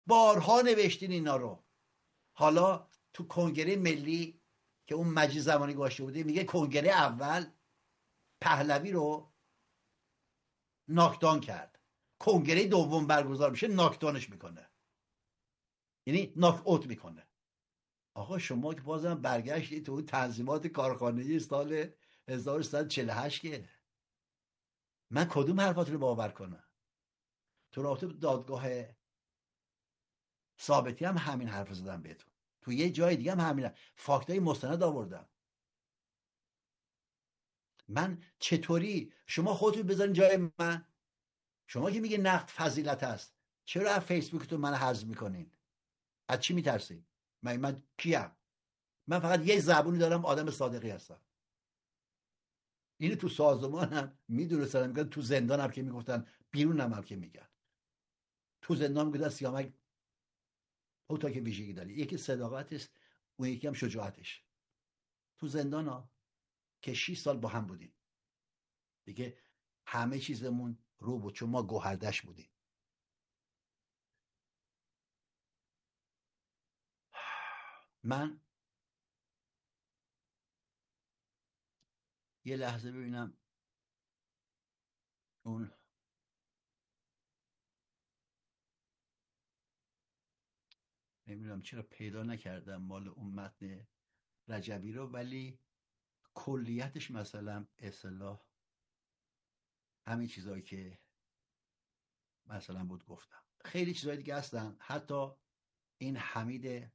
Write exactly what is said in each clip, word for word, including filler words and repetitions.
بارها نوشتین اینا رو. حالا تو کنگره ملی که اون مجید زمانی گذاشته بوده میگه کنگره اول پهلوی رو ناکدان کرد، کنگره دوم برگزار میشه ناکدانش میکنه، یعنی ناک اوت میکنه. آقا شما که بازم برگشتید تو تنظیمات کارخانه‌ای سال هزار و سیصد و چهل و هشت که من کدوم حرفات رو باور کنم؟ تو رابطه دادگاه ثابتی هم همین حرف زدم بهتون، تو یه جای دیگه هم همین فاکتای مستند آوردم. من چطوری شما خودتون بذارین جای من؟ شما که میگه نقد فضیلت است، چرا از فیسبوکتون من حذف میکنین؟ از چی میترسین؟ من من کیم؟ من فقط یه زبونی دارم، آدم صادقی هستم. اینو تو سازمانم میدونستن، میگن تو زندانم که میگفتن، بیرونم هم که میگن. تو زندان میگفتن سیامک او تا که ویژگی داره، یکی صداقتش، اون یکی هم شجاعتش. تو زندان ها که شش سال با هم بودیم دیگه، همه چیزمون رو بود چون ما گوهردش بودیم. من یه لحظه ببینم اون نمیدونم چرا پیدا نکردم مال اون متن رجبی رو، ولی کلیتش مثلا اصطلاح همین چیزایی که مثلا بود گفتم. خیلی چیزای دیگه هستن، حتی این حمید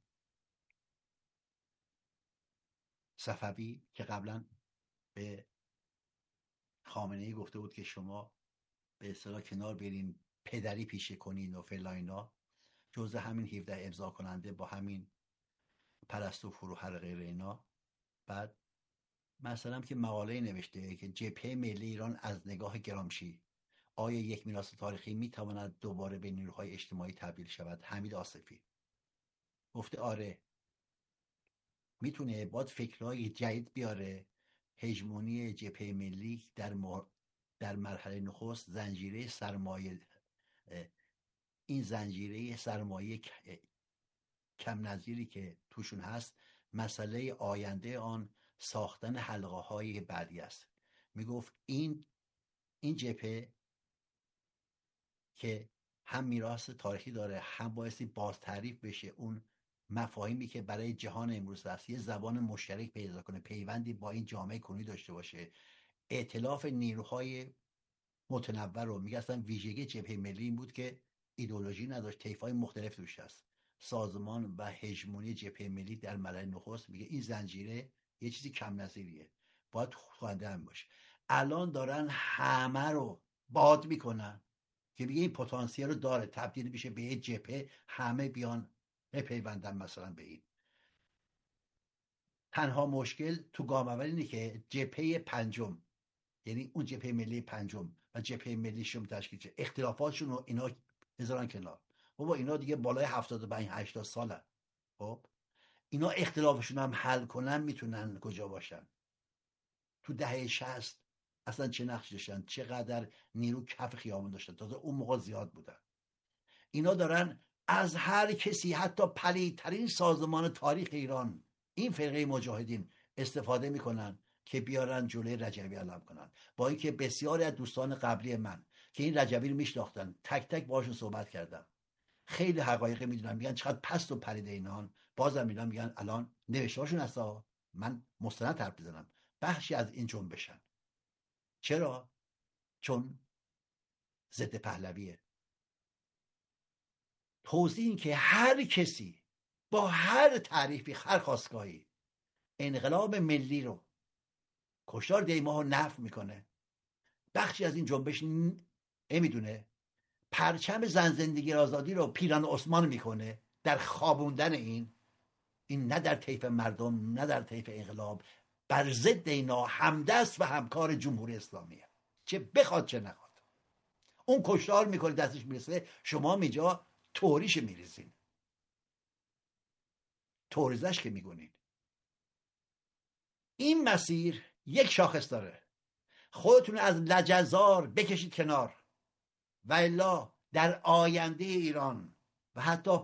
صفوی که قبلا به خامنه‌ای گفته بود که شما به اصطلاح کنار برین پدری پیشه کنین و فلان اینا، جزء همین هفده امضا کننده با همین پرستو فروهر غیر اینا. بعد مثلا که مقاله نوشته که جبهه ملی ایران از نگاه گرامشی آیا یک میراث تاریخی میتواند دوباره به نیروهای اجتماعی تبدیل شود؟ حمید آصفی گفته آره میتونه، باید فکرهای جدید بیاره. هژمونی جبهه ملی در مر... در مرحله نخست زنجیره سرمایه، این زنجیره سرمایه کم نظیری که توشون هست، مسئله آینده آن ساختن حلقه های بعدی است. میگفت این این جبهه که هم میراث تاریخی داره، هم بایستی باز تعریف بشه اون مفاهیمی که برای جهان امروز هست، یه زبان مشترک پیدا کنه، پیوندی با این جامعه کنونی داشته باشه. ائتلاف نیروهای متنوع رو میگه اصلا ویژگی جبهه ملی این بود که ایدئولوژی نداشت، طیف‌های مختلف توش هست. سازمان و هژمونی جبهه ملی در مرحله نخست میگه این زنجیره یه چیزی کم نظیریه، باید خوانده هم باشه. الان دارن همه رو باد میکنن که میگه این پتانسیل رو داره تبدیل بشه به یه جبهه، همه بیان بپیوندن مثلا به این. تنها مشکل تو گام اول اینه که جبهه پنجم، یعنی اون جبهه ملی پنجم و جبهه ملی شوم تشکیل شه، اختلافاتشون رو اینا بذارن کنار. بابا اینا دیگه بالای هفتاد و پنج هشتاد سالن. خب اینا اختلافشون هم حل کنن میتونن کجا باشن؟ تو دهه شصت اصلا چه نقش داشتن؟ چقدر نیرو کف خیابون داشتن؟ تازه اون موقع زیاد بودن. اینا دارن از هر کسی، حتی پلیدترین سازمان تاریخ ایران، این فرقه مجاهدین، استفاده میکنن که بیارن جلوی رجبی علم کنن. با اینکه بسیاری از دوستان قبلی من که این رجبی رو میشناختن، تک تک باشون صحبت کردم، خیلی حقایق میدونن، میگن چقدر پست و پریده اینان. بازم میگن میگن الان نوشتهاشون هستا، من مستند حرف میزنم، بخشی از این جنبشن. چرا؟ چون ضد پهلویه. توضیح این که هر کسی با هر تعریفی، هر خواستگاهی، انقلاب ملی رو، کشتار دیماه رو نفی میکنه، بخشی از این جنبش نمیدونه، پرچم زن زندگی آزادی رو پیران عثمان میکنه در خوابوندن این این نه در طیف مردم، نه در طیف انقلاب، بر ضد اینا همدست و همکار جمهوری اسلامیه، چه بخواد چه نخواد. اون کشتار میکنه، دستش میرسه، شما میجا توریش میریزین، توریزش که میگونین. این مسیر یک شاخص داره، خودتون از لجزار بکشید کنار و الا در آینده ایران و حتی